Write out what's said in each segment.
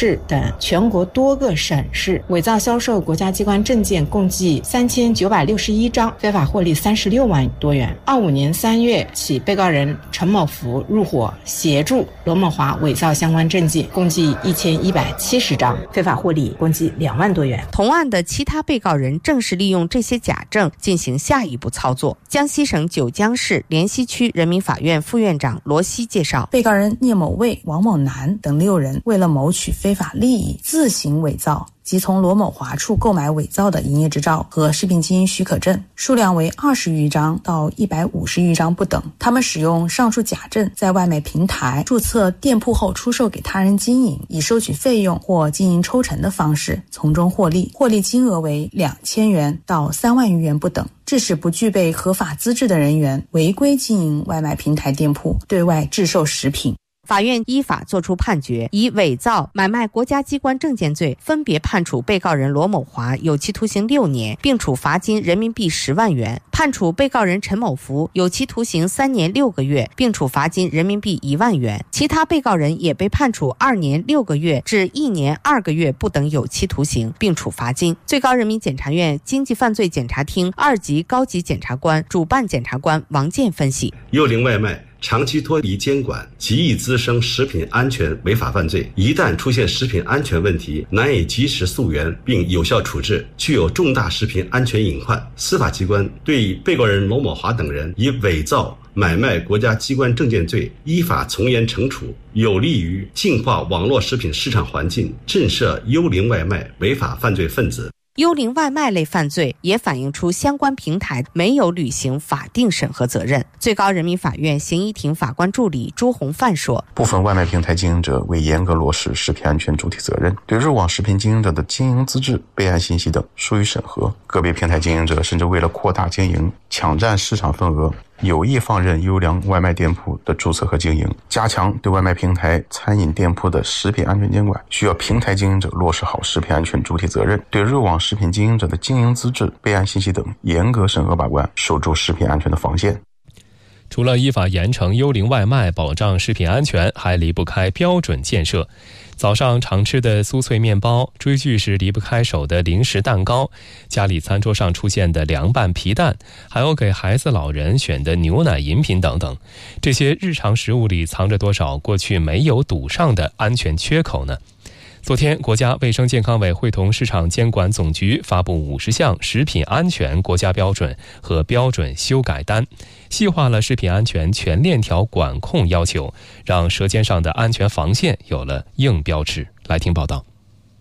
市等全国多个省市伪造销售国家机关证件共计3961张，非法获利36万多元。25年3月起，被告人陈某福入伙协助罗某华伪造相关证件共计1170张，非法获利共计2万多元。 同案的其他被告人正是利用这些假证进行下一步操作。江西省九江市莲溪区人民法院副院长罗西介绍， 被告人聂某卫、王某南等6人为了谋取非法利益，自行伪造即从罗某华处购买伪造的营业执照和食品经营许可证，数量为20余张到150余张不等。他们使用上述假证在外卖平台注册店铺后出售给他人经营，以收取费用或经营抽成的方式从中获利，获利金额为2000元到3万余元不等，致使不具备合法资质的人员违规经营外卖平台店铺，对外制售食品。 法院依法作出判决，以伪造、买卖国家机关证件罪分别判处被告人罗某华有期徒刑6年，并处罚金人民币10万元；判处被告人陈某福有期徒刑3年6个月，并处罚金人民币1万元。其他被告人也被判处2年6个月至1年2个月不等有期徒刑，并处罚金。最高人民检察院经济犯罪检察厅2级高级检察官、主办检察官王健分析， 幽灵外卖长期脱离监管，极易滋生食品安全违法犯罪。一旦出现食品安全问题，难以及时溯源并有效处置，具有重大食品安全隐患。司法机关对被告人罗某华等人以伪造、买卖国家机关证件罪依法从严惩处，有利于净化网络食品市场环境，震慑幽灵外卖违法犯罪分子。 幽灵外卖类犯罪也反映出相关平台没有履行法定审核责任。最高人民法院刑一庭法官助理朱红范说， 部分外卖平台经营者未严格落实食品安全主体责任，对入网食品经营者的经营资质、备案信息等疏于审核，个别平台经营者甚至为了扩大经营，抢占市场份额，有意放任优良外卖店铺的注册和经营。加强对外卖平台、餐饮店铺的食品安全监管，需要平台经营者落实好食品安全主体责任，对入网食品经营者的经营资质、备案信息等严格审核把关，守住食品安全的防线。 除了依法严惩幽灵外卖，保障食品安全，还离不开标准建设。早上常吃的酥脆面包，追剧时离不开手的零食蛋糕，家里餐桌上出现的凉拌皮蛋，还有给孩子老人选的牛奶饮品等等，这些日常食物里藏着多少过去没有堵上的安全缺口呢？昨天，国家卫生健康委会同市场监管总局发布50项食品安全国家标准和标准修改单，细化了食品安全全链条管控要求，让舌尖上的安全防线有了硬标志。来听报道。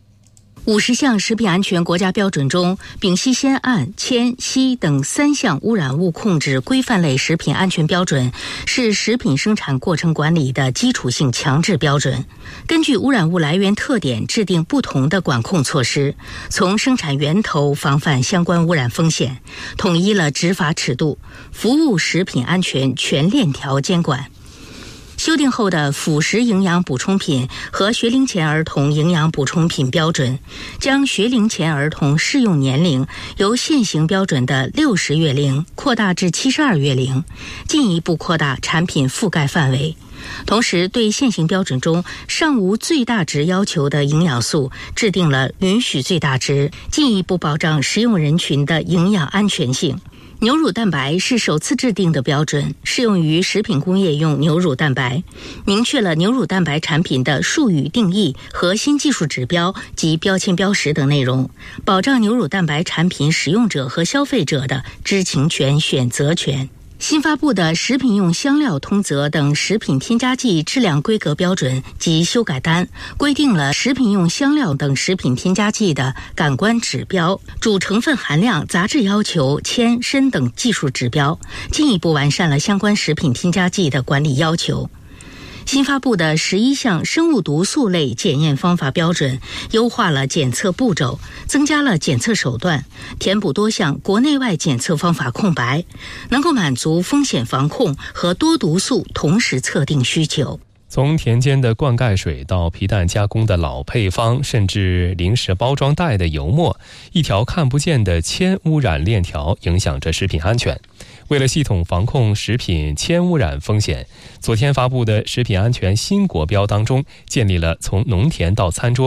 50项食品安全国家标准中，丙烯酰胺、铅、硒等3项污染物控制规范类食品安全标准是食品生产过程管理的基础性强制标准，根据污染物来源特点制定不同的管控措施，从生产源头防范相关污染风险，统一了执法尺度，服务食品安全全链条监管。修订后的辅食营养补充品和学龄前儿童营养补充品标准，将学龄前儿童适用年龄由现行标准的60月龄扩大至72月龄，进一步扩大产品覆盖范围。同时，对现行标准中尚无最大值要求的营养素制定了允许最大值，进一步保障食用人群的营养安全性。牛乳蛋白是首次制定的标准，适用于食品工业用牛乳蛋白，明确了牛乳蛋白产品的术语定义、核心技术指标及标签标识等内容，保障牛乳蛋白产品使用者和消费者的知情权、选择权。新发布的食品用香料通则等食品添加剂质量规格标准及修改单，规定了食品用香料等食品添加剂的感官指标、主成分含量、杂质要求、铅、砷等技术指标，进一步完善了相关食品添加剂的管理要求。新发布的11项生物毒素类检验方法标准，优化了检测步骤，增加了检测手段，填补多项国内外检测方法空白，能够满足风险防控和多毒素同时测定需求。 从田间的灌溉水到皮蛋加工的老配方，甚至零食包装袋的油墨，一条看不见的铅污染链条影响着食品安全。为了系统防控食品铅污染风险，昨天发布的食品安全新国标当中，建立了从农田到餐桌